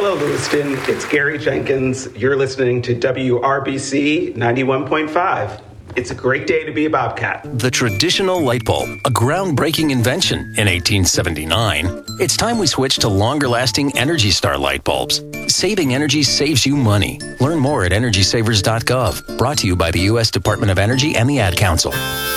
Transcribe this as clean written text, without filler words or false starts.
Hello, Lewiston. It's Gary Jenkins. You're listening to WRBC 91.5. It's a great day to be a Bobcat. The traditional light bulb, a groundbreaking invention in 1879. It's time we switch to longer-lasting Energy Star light bulbs. Saving energy saves you money. Learn more at EnergySavers.gov. Brought to you by the U.S. Department of Energy and the Ad Council.